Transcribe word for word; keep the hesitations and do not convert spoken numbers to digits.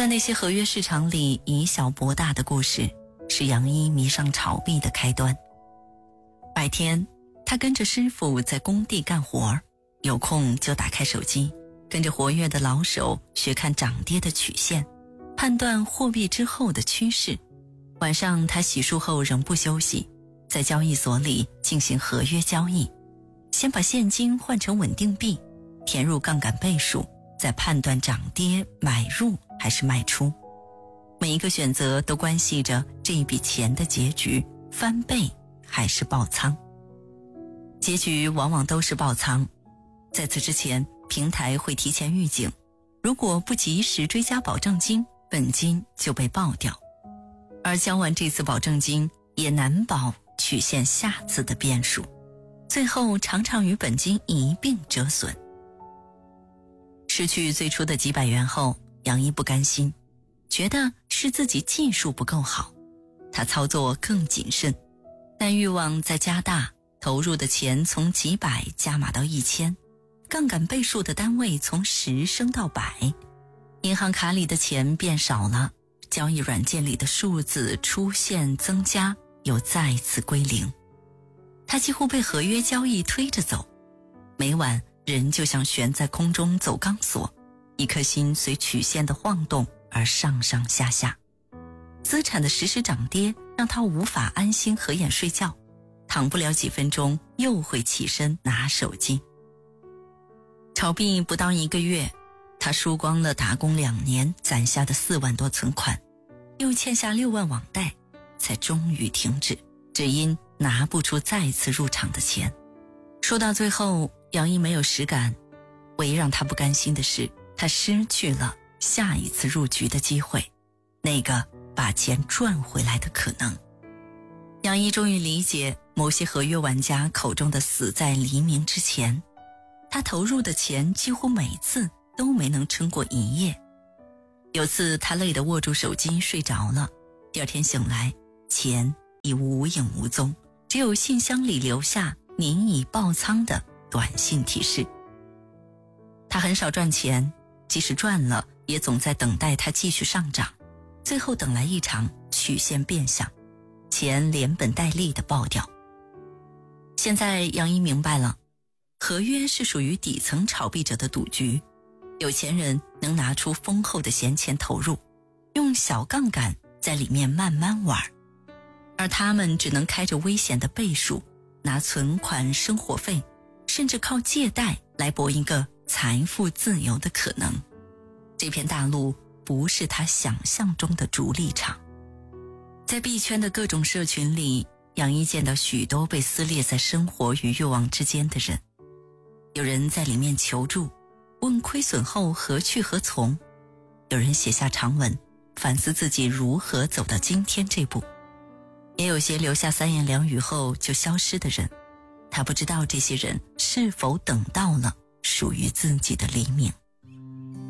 在那些合约市场里以小博大的故事，是杨一迷上炒币的开端。白天他跟着师傅在工地干活，有空就打开手机，跟着活跃的老手学看涨跌的曲线，判断货币之后的趋势。晚上他洗漱后仍不休息，在交易所里进行合约交易，先把现金换成稳定币，填入杠杆倍数，再判断涨跌买入还是卖出。每一个选择都关系着这一笔钱的结局，翻倍还是爆仓。结局往往都是爆仓，在此之前平台会提前预警，如果不及时追加保证金，本金就被爆掉，而交完这次保证金也难保曲线下次的变数，最后常常与本金一并折损。失去最初的几百元后，杨一不甘心，觉得是自己技术不够好，他操作更谨慎，但欲望在加大，投入的钱从几百加码到一千，杠杆倍数的单位从十升到百，银行卡里的钱变少了，交易软件里的数字出现增加，又再次归零。他几乎被合约交易推着走，每晚人就像悬在空中走钢索，一颗心随曲线的晃动而上上下下。资产的实时涨跌让他无法安心合眼睡觉，躺不了几分钟又会起身拿手机。炒币不到一个月，他输光了打工两年攒下的四万多存款，又欠下六万网贷，才终于停止，只因拿不出再次入场的钱。说到最后，杨一没有实感，唯一让他不甘心的是，他失去了下一次入局的机会，那个把钱赚回来的可能。杨一终于理解某些合约玩家口中的死在黎明之前，他投入的钱几乎每次都没能撑过一夜。有次他累得握住手机睡着了，第二天醒来，钱已无影无踪，只有信箱里留下您已爆仓的短信提示。他很少赚钱，即使赚了也总在等待它继续上涨，最后等来一场曲线变相，钱连本带利的爆掉。现在杨一明白了，合约是属于底层炒币者的赌局，有钱人能拿出丰厚的闲钱投入，用小杠杆在里面慢慢玩，而他们只能开着危险的倍数，拿存款、生活费，甚至靠借贷来搏一个财富自由的可能。这片大陆不是他想象中的逐利场。在币圈的各种社群里，杨一见到许多被撕裂在生活与欲望之间的人，有人在里面求助，问亏损后何去何从，有人写下长文反思自己如何走到今天这步，也有些留下三言两语后就消失的人，他不知道这些人是否等到了属于自己的黎明。